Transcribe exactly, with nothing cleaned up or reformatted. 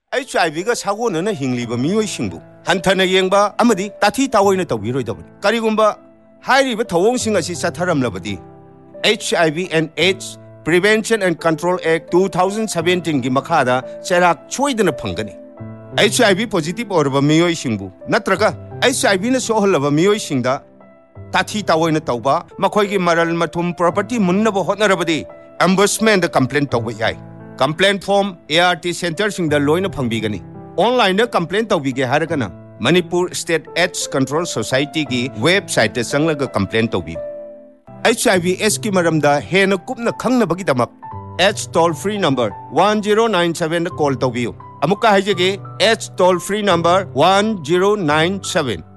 H I V ga sagonana hingliba miyoi singbu hanthana yengba amadi tathi tawoina tawbiroidabani karigumba hairiba thawongsinga asi satharamlabadi H I V and AIDS Prevention and Control Act twenty seventeen gi makhada cherak choidana phangani H I V positive orba miyoi singbu natraga H I V na soholaba miyoi singda tathi tawoina tawba makhoi gi maral mathum property munnaba hotnarabadi ombudsman the complaint tawba yai Complaint form A R T Center sing the loina pangbigani. Online the complaint tawbige haragana. Manipur State AIDS Control Society ki website te sanglaga complaint tawbi. H I V S ki maramda hena kupna khangna bagi damak. AIDS toll free number one zero nine seven call tawbiyo. Amuka hajege AIDS toll free number one zero nine seven.